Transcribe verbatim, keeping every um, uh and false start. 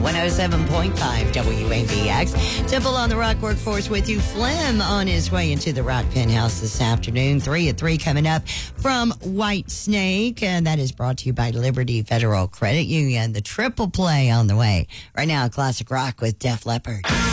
one oh seven point five W A B X. Temple on the Rock Workforce with you. Flem on his way into the Rock Penthouse this afternoon. Three at three coming up from White Snake. And that is brought to you by Liberty Federal Credit Union. The triple play on the way. Right now, classic rock with Def Leppard.